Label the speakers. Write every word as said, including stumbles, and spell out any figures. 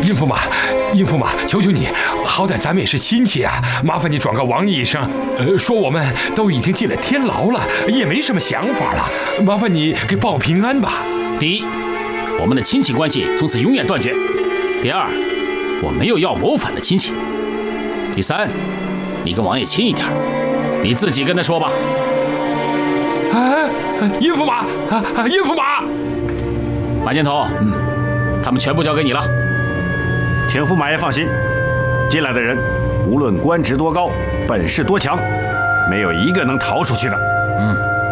Speaker 1: 殷驸马，殷驸马，求求你，好歹咱们也是亲戚啊，麻烦你转告王爷一声，呃，说我们都已经进了天牢了，也没什么想法了，麻烦你给报平安吧。
Speaker 2: 第一，我们的亲戚关系从此永远断绝；第二，我没有要谋反的亲戚；第三，你跟王爷亲一点，你自己跟他说吧。
Speaker 1: 啊，殷驸马，啊，殷驸马，
Speaker 2: 马箭头，嗯，他们全部交给你了。
Speaker 3: 请驸马爷放心，进来的人无论官职多高，本事多强，没有一个能逃出去的。
Speaker 2: 嗯，